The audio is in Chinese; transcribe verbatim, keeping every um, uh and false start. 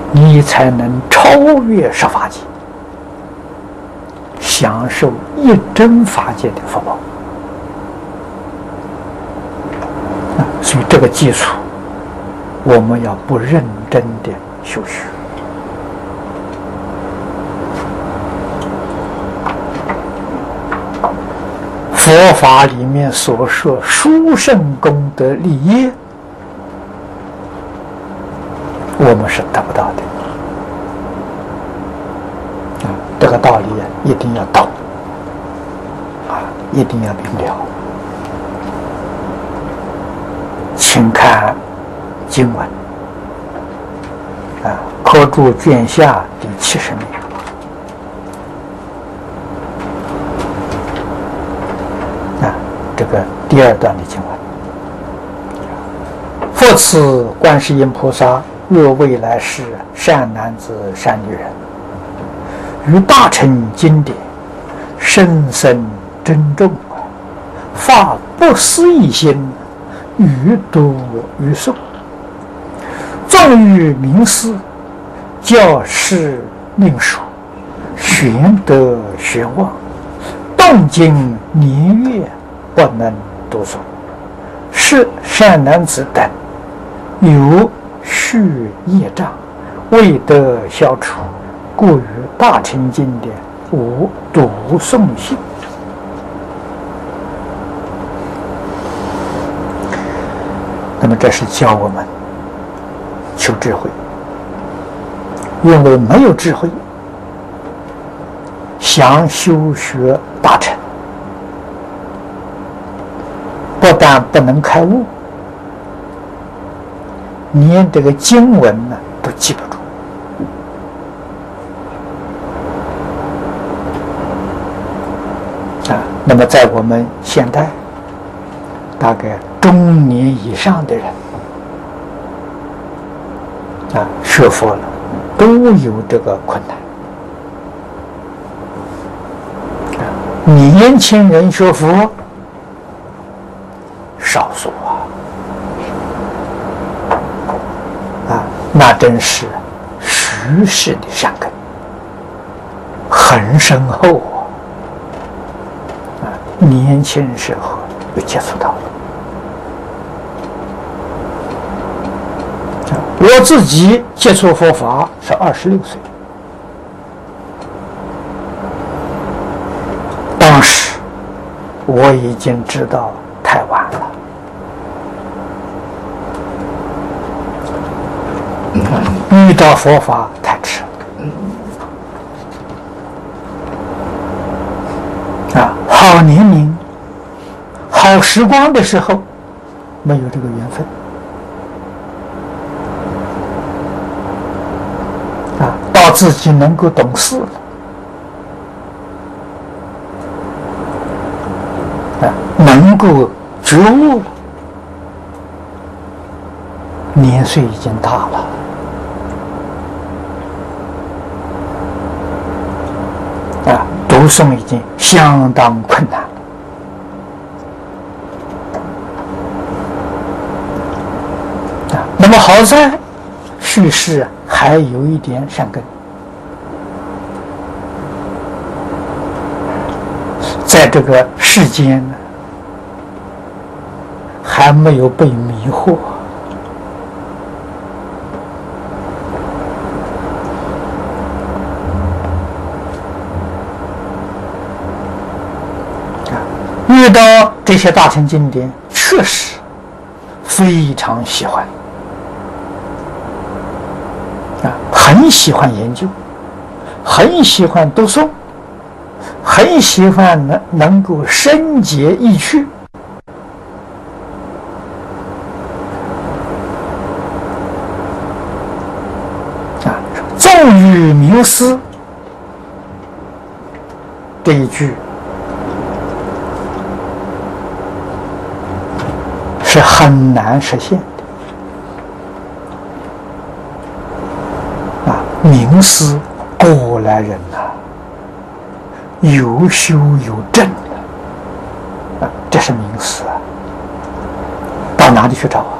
你才能超越十法界，享受一真法界的福报。所以这个基础，我们要不认真的修学。佛法里面所说殊胜功德利益，我们是得不到的。啊，这个道理一定要懂，啊，一定要明了。请看经文，啊，科注卷下第七十名。啊，这个第二段的经文。复次，观世音菩萨若未来世善男子善女人，于大乘经典深深珍重，发不思议心，于读于诵，纵于名师，教示令属，玄德玄望，动经年月不能读诵，是善男子等有续业障，未得消除，故于大乘经典无读诵性。那么这是教我们求智慧，因为没有智慧，想修学大乘，不但不能开悟，连这个经文呢都记不住。啊，那么在我们现代，大概中年以上的人，啊，学佛了，都有这个困难。啊，年轻人学佛少数啊，啊，那真是虚实的善根，很深厚啊。啊，年轻时候有接触到。我自己接触佛法是二十六岁，当时我已经知道太晚了。遇到佛法太迟了。啊，好年龄、好时光的时候，没有这个缘分。啊，到自己能够懂事了，啊，能够觉悟了，年岁已经大了，啊，读诵已经相当困难了，啊，那么好在叙事还有一点善根，在这个世间呢，还没有被迷惑，遇到这些大乘经典，确实非常喜欢。啊，很喜欢研究，很喜欢读诵，很喜欢能能够深解意趣。啊，纵于名师这一句是很难实现的。名师过来人呐、啊，有修有证的啊，这是名师啊。到哪里去找啊？